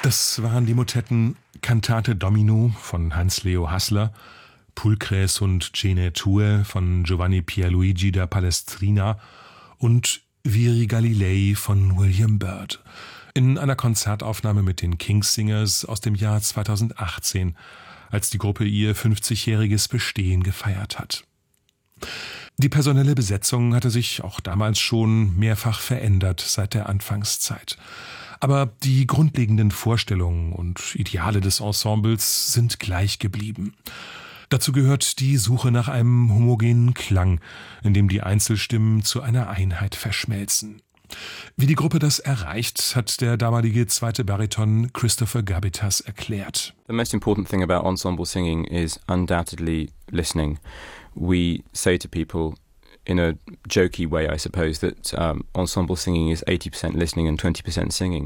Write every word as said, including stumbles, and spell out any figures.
Das waren die Motetten Cantate Domino von Hans-Leo Haßler, Pulchres und Genetur von Giovanni Pierluigi da Palestrina und Viri Galilei von William Byrd in einer Konzertaufnahme mit den King's-Singers aus dem Jahr zweitausendachtzehn, als die Gruppe ihr fünfzigjähriges Bestehen gefeiert hat. Die personelle Besetzung hatte sich auch damals schon mehrfach verändert seit der Anfangszeit. Aber die grundlegenden Vorstellungen und Ideale des Ensembles sind gleich geblieben. Dazu gehört die Suche nach einem homogenen Klang, in dem die Einzelstimmen zu einer Einheit verschmelzen. Wie die Gruppe das erreicht, hat der damalige zweite Bariton Christopher Gabitas erklärt. The most important thing about ensemble singing is undoubtedly listening. We say to people, in a jokey way, I suppose, that um, ensemble singing is eighty percent listening and twenty percent singing.